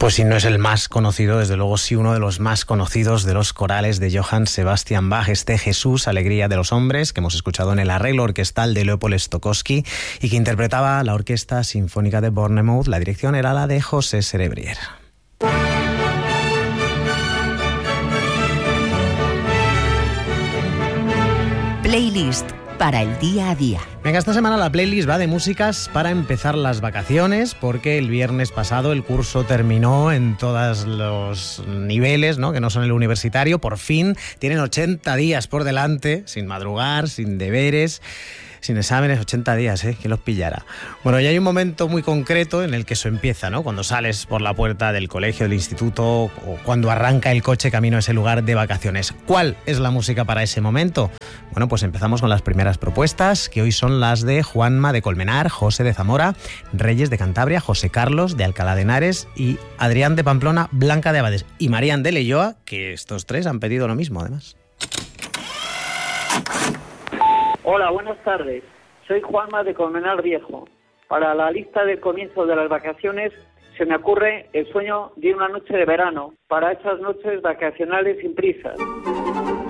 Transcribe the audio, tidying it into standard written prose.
Pues si no es el más conocido, desde luego sí uno de los más conocidos de los corales de Johann Sebastian Bach, este Jesús, Alegría de los Hombres, que hemos escuchado en el arreglo orquestal de Leopold Stokowski y que interpretaba la Orquesta Sinfónica de Bournemouth. La dirección era la de José Cerebrier. Playlist para el día a día. Venga, esta semana la playlist va de músicas para empezar las vacaciones, porque el viernes pasado el curso terminó en todos los niveles, ¿no? Que no son el universitario. Por fin tienen 80 días por delante, sin madrugar, sin deberes, sin exámenes, 80 días, ¿quién los pillará? Bueno, y hay un momento muy concreto en el que eso empieza, ¿no? Cuando sales por la puerta del colegio, del instituto, o cuando arranca el coche camino a ese lugar de vacaciones. ¿Cuál es la música para ese momento? Bueno, pues empezamos con las primeras propuestas, que hoy son las de Juanma de Colmenar, José de Zamora, Reyes de Cantabria, José Carlos de Alcalá de Henares y Adrián de Pamplona, Blanca de Abades y Marían de Leioa, que estos tres han pedido lo mismo, además. Hola, buenas tardes. Soy Juanma de Colmenar Viejo. Para la lista del comienzo de las vacaciones se me ocurre el sueño de una noche de verano, para esas noches vacacionales sin prisas.